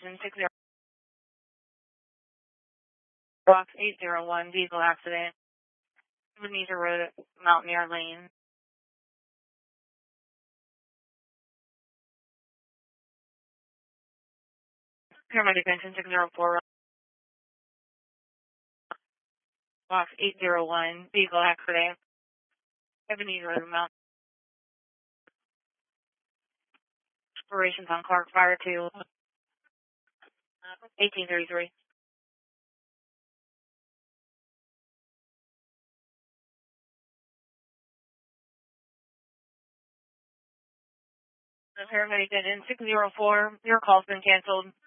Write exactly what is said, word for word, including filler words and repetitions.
attention, six zero Box eight zero one, vehicle accident. Ebenezer Road, Mountaineer Lane. Paramedic attention, six zero four Box eight zero one, vehicle accident. Ebenezer Road, Mount. Operations on Clark, fire to eighteen thirty-three. The paramedic in six zero four, your call's been canceled.